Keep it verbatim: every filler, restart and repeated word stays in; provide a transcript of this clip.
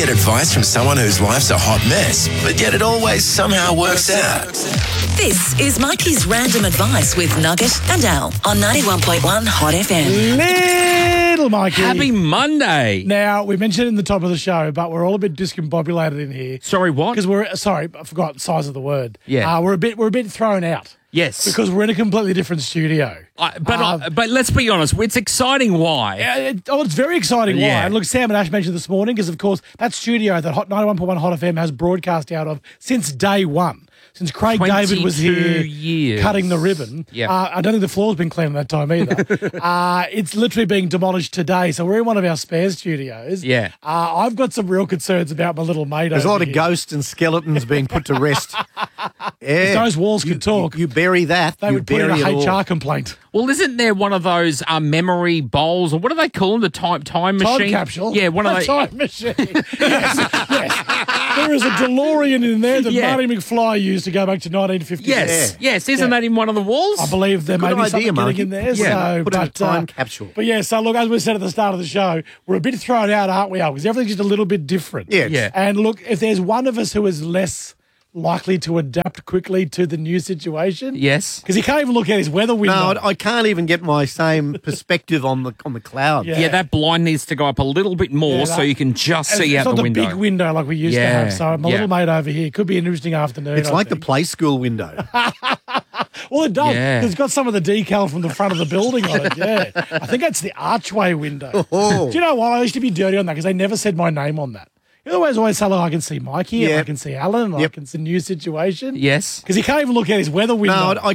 get advice from someone whose life's a hot mess, but yet it always somehow works out. This is Mikey's Random Advice with Nugget and Al on ninety-one point one Hot F M. Little Mikey. Happy Monday. Now, we mentioned it in the top of the show, but we're all a bit discombobulated in here. Sorry, what? Because we're, sorry, I forgot the size of the word. Yeah. Uh, we're a bit we're a bit thrown out. Yes. Because we're in a completely different studio. I, but Uh, I, but let's be honest, it's exciting why. Yeah, it, oh, it's very exciting. Yeah. Why? And look, Sam and Ash mentioned this morning because, of course, that studio that Hot ninety-one point one Hot F M has broadcast out of since day one, since Craig David was here twenty-two years. cutting the ribbon. Yep. Uh, I don't think the floor's been cleaned that time either. uh, it's literally being demolished today. So we're in one of our spare studios. Yeah. Uh, I've got some real concerns about my little mate. There's a over lot of here. ghosts and skeletons being put to rest. Yeah. Those walls you, could talk. You, you bury that. They you would put in bury a it H R all. complaint. Well, isn't there one of those uh, memory bowls, or what do they call them? The time time Time machine? capsule. Yeah, one of a those. time machine. yes, yes. There is a DeLorean in there that Yeah. Marty McFly used to go back to nineteen fifty. Yes, Yeah. yes. Isn't Yeah. that in one of the walls? I believe there may Good be idea, something Marky. getting in there. Yeah, so, put it in a but, time uh, capsule. But yeah, so look, as we said at the start of the show, we're a bit thrown out, aren't we, Al? Because everything's just a little bit different. Yeah. Yeah. And look, if there's one of us who is less likely to adapt quickly to the new situation, Yes. because he can't even look at his weather window. No, I I can't even get my same perspective on the on the clouds. Yeah. Yeah, that blind needs to go up a little bit more Yeah, so that- you can just And see it's out not the the window. big window like we used to Yeah, have. So my yeah. little mate over here could be an interesting afternoon. It's I like the think. play school window. Well, it does. Yeah. It's got some of the decal from the front of the building on it. Yeah, I think that's the archway window. Oh. Do you know what? I used to be dirty on that because they never said my name on that. You always always say, "Look, I can see Mikey, and I Yep. can see Alan, and I Yep. can see new situation." Yes. because he can't even look at his weather window. No, I